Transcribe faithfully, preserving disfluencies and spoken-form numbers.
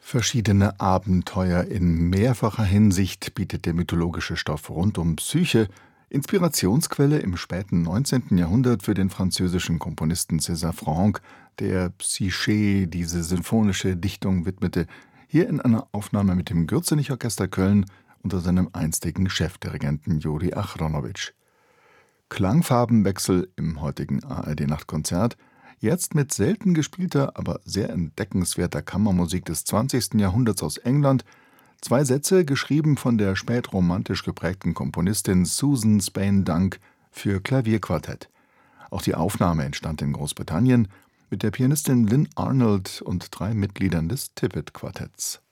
Verschiedene Abenteuer in mehrfacher Hinsicht bietet der mythologische Stoff rund um Psyche, Inspirationsquelle im späten neunzehnten. Jahrhundert für den französischen Komponisten César Franck, der Psyché diese sinfonische Dichtung widmete, hier in einer Aufnahme mit dem Gürzenich-Orchester Köln unter seinem einstigen Chefdirigenten Juri Achronowitsch. Klangfarbenwechsel im heutigen A R D-Nachtkonzert, jetzt mit selten gespielter, aber sehr entdeckenswerter Kammermusik des zwanzigsten. Jahrhunderts aus England, zwei Sätze, geschrieben von der spätromantisch geprägten Komponistin Susan Spain-Dunk für Klavierquartett. Auch die Aufnahme entstand in Großbritannien mit der Pianistin Lynn Arnold und drei Mitgliedern des Tippett-Quartetts.